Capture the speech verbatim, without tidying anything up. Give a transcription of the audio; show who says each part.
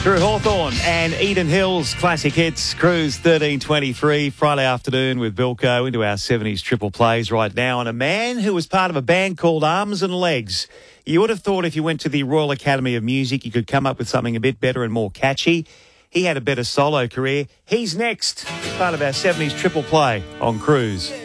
Speaker 1: Through Hawthorne and Eden Hills classic hits, Cruise thirteen twenty-three, Friday afternoon with Bilko into our seventies triple plays right now. And a man who was part of a band called Arms and Legs. You would have thought if you went to the Royal Academy of Music, you could come up with something a bit better and more catchy. He had a better solo career. He's next, part of our seventies triple play on Cruise.